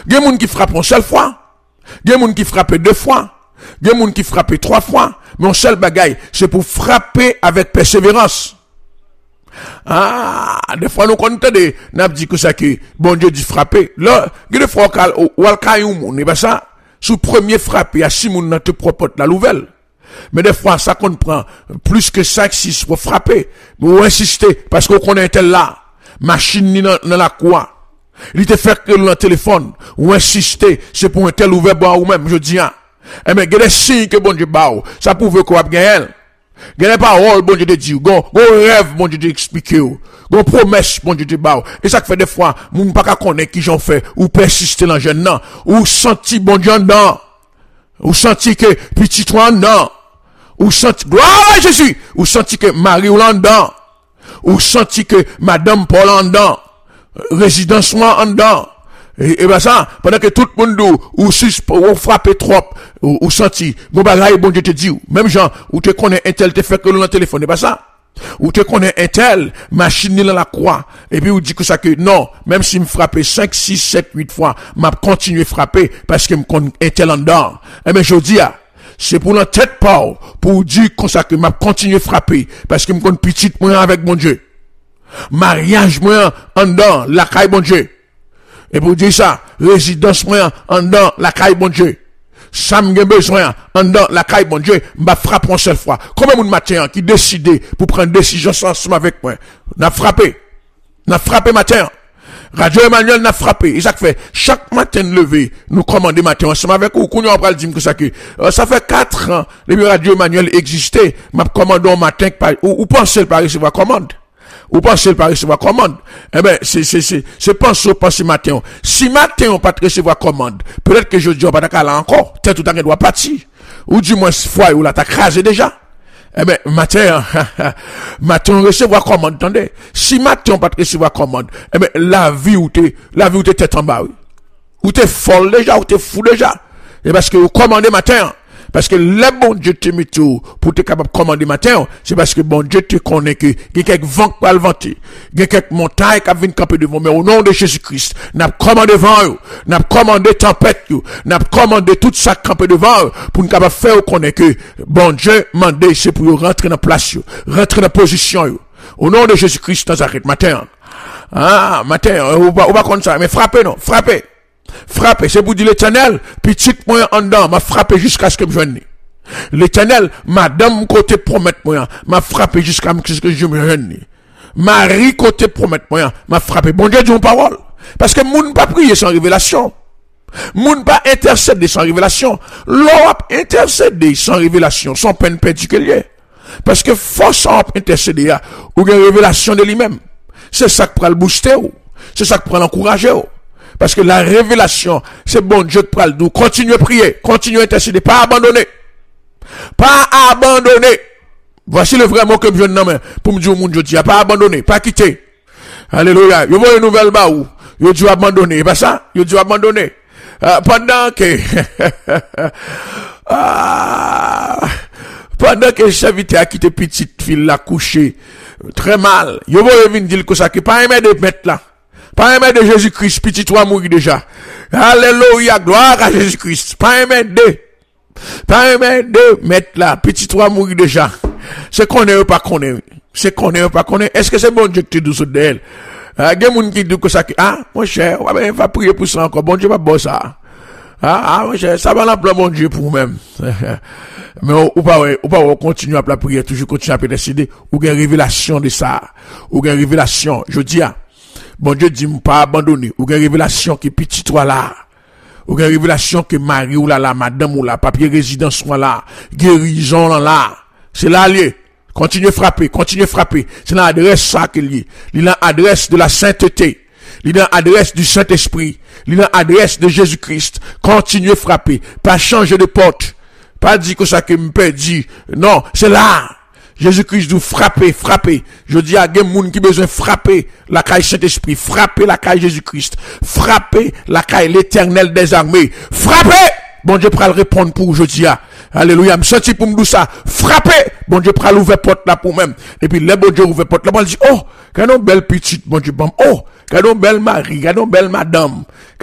Gen moun qui frappe une seule fois. Gen moun qui frappe 2 fois. Gen moun qui frappe 3 fois. Mais un seul bagaille, c'est pour frapper avec persévérance. Ah, des fois nous comptons n'a dit que ça que bon Dieu dit frapper. Là, des fois ou al kayou n'est pas ça. Sous premier frappé à 6 moun nan te propose la nouvelle. Mais des fois ça qu'on prend plus que 5 6 pour frapper. Mais ou insister parce qu'on connaît tel là. Machine ni dans la quoi. Il te fait que le téléphone ou insister, c'est pour un tel ouvert bois ou même je dis hein. Eh mais il y a des signes que bon Dieu bao, ça prouve qu'on a gagné. Il y a des paroles bon Dieu te dit, gon rêve bon Dieu te expliquer, gon promesse bon Dieu te bao. Et ça fait des fois, moun pas ka connaître qui j'en fait ou persister dans jeune nan, ou senti bon Dieu dedans. Ou senti que petit toi dedans. Ou senti gloire à Jésus, ou senti que Marie ou dedans. Ou senti que madame Paul en dedans. Résidence moi en dedans. Et ben ça, pendant que tout le monde ou frappe trop, ou senti, bon bagaille, bon Dieu te dit, même gens, ou te connais un tel, te fait que le téléphone, et pas ça. Ou te connais un tel, machine dans la croix, et puis ou dit que ça que, non, même si me frappe 5, 6, 7, 8 fois, m'a continué frapper, parce que me connais un tel en dedans. Eh ben, je dis, c'est pour la tête pas, pour dire comme ça que m'a continué frapper, parce que me connais petite moi avec mon Dieu. Mariage moi en dedans, la caille bon Dieu. Et pour dire ça, résidence moi en dedans, la caille bon Dieu. Ça me besoin en dedans, la caille bon Dieu, m'a frappé une seule fois. Combien de matin qui décidé pour prendre décision ensemble avec moi? N'a frappé matin. Radio Emmanuel n'a frappé. Et ça fait, chaque matin levé, nous commandons matin ensemble avec vous. Qu'on a dire que ça que, ça fait 4 ans, depuis Radio Emmanuel existait, m'a commandé un matin, ou pensez pas recevoir commande. Ou pensez pas recevoir commande. Eh ben, c'est penser matin. Si matin on pas recevoir commande, peut-être que je dis on pas là encore, peut-être tout à doit partir. Ou du moins fois ou là t'as crasé déjà. Eh ben, matin on recevoir commande, attendez. Si matin on pas recevoir commande, eh ben, la vie où t'es tête en bas, oui. Ou t'es folle déjà, ou t'es fou déjà. Et parce que vous commandez matin. Parce que le bon Dieu te met tout pour te capable de commander matin, c'est parce que bon Dieu te connaît que il y a quelques vents qui vont vanter, il y a quelques montagnes qui viennent camper devant, mais au nom de Jésus-Christ, n'a commandé vent, n'a commandé tempête, n'a commandé tout ça camper devant pour nous capable faire connaître que bon Dieu mandé c'est pour rentrer dans place, rentrer dans position. Au nom de Jésus-Christ, Nazareth matin. Ah, matin, on va comme ça, mais frappez non, frappez. Frappez, c'est pour dire l'Éternel, petite moi en dedans, m'a frappé jusqu'à ce que je vienne. L'Éternel, madame côté promettre moi, m'a frappé jusqu'à ce que je me vienne. Marie côté promettre moi, m'a frappé. Bon Dieu dit une parole. Parce que moun pas prier sans révélation. Moun pas intercéder sans révélation. L'on intercéder sans révélation, sans peine perdue que lié. Parce que force à intercéder, ou une révélation de lui-même. C'est ça qui prend le booster, c'est ça qui prend l'encourager. Parce que la révélation, c'est bon Dieu de pral nous. Continuez à prier, continuez à intercéder, pas abandonner. Pas abandonner. Voici le vrai mot que je viens de nommer pour me dire au monde, je dis, pas abandonner, pas quitter. Alléluia. Vous voyez une nouvelle bas où, vous dites abandonner, pas ça? Vous dites abandonner. Pendant que j'invite à quitter petite fille la coucher, très mal. Vous voyez venir dire que ça, que pas aimer de mettre là. Pas aimer de Jésus-Christ, petit toi mourir déjà. Alléluia, gloire à Jésus-Christ. Pas aimer de mettre là, petit toi mourir déjà. C'est qu'on est ou pas qu'on est. C'est qu'on est ou pas qu'on est. Est-ce que c'est bon Dieu qui te dit ça d'elle? Il y a des gens qui disent que ça, mon cher, on va prier pour ça encore. Bon Dieu va bon ça. Mon cher, ça va l'appeler mon Dieu pour même. Mais ou pas continuer à la prière, toujours continuer à décider, ou une révélation de ça. Ou une révélation, je dis, bon Dieu dit, pas abandonner. Ou une révélation qui petit toi là. Ou une révélation que Marie ou là, madame ou là, papier résidence soit là. Guérison là. C'est là lié. Continuez frapper. C'est l'adresse ça qu'il y a. Il y a l'adresse de la sainteté. Il y a l'adresse du Saint-Esprit. Il y a l'adresse de Jésus-Christ. Continuez frapper. Pas changer de porte. Pas dire que ça que me perdit. Non, c'est là. Jésus-Christ dit frapper. Je dis à des gens qui besoin frapper la caille Saint-Esprit, frapper la caille Jésus-Christ, frapper la caille l'Éternel des armées, frapper! Bon Dieu pral répondre pour je dis à. Alléluia, me senti pour me dire ça, frapper! Bon Dieu pral ouvrir porte là pour même. Et puis le bon Dieu ouvre porte là, bon dit, oh, quelle belle petite, bon Dieu, oh, quelle belle Marie, quelle belle madame.